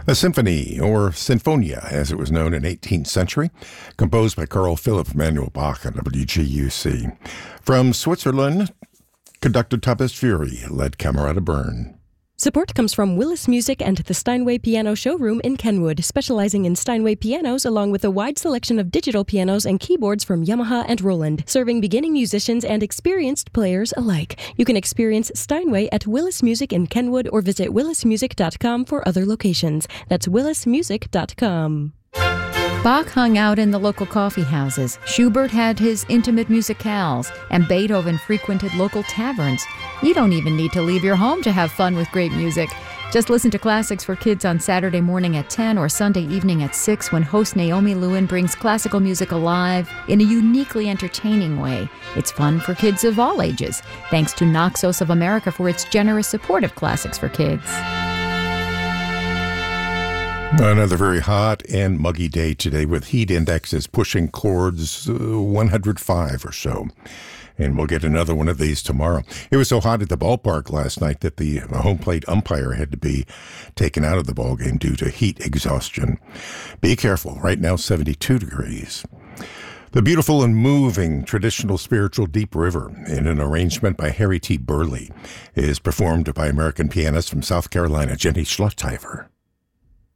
A symphony, or sinfonia as it was known in 18th century, composed by Carl Philipp Emanuel Bach at WGUC. From Switzerland, conductor Thomas Fury led Camerata Bern. Support comes from Willis Music and the Steinway Piano Showroom in Kenwood, specializing in Steinway pianos along with a wide selection of digital pianos and keyboards from Yamaha and Roland, serving beginning musicians and experienced players alike. You can experience Steinway at Willis Music in Kenwood or visit willismusic.com for other locations. That's willismusic.com. Bach hung out in the local coffee houses. Schubert had his intimate musicales, and Beethoven frequented local taverns. You don't even need to leave your home to have fun with great music. Just listen to Classics for Kids on Saturday morning at 10 or Sunday evening at 6 when host Naomi Lewin brings classical music alive in a uniquely entertaining way. It's fun for kids of all ages. Thanks to Naxos of America for its generous support of Classics for Kids. Another very hot and muggy day today with heat indexes pushing towards 105 or so. And we'll get another one of these tomorrow. It was so hot at the ballpark last night that the home plate umpire had to be taken out of the ballgame due to heat exhaustion. Be careful. Right now, 72 degrees. The beautiful and moving traditional spiritual Deep River, in an arrangement by Harry T. Burley, is performed by American pianist from South Carolina, Jenny Schlottheimer.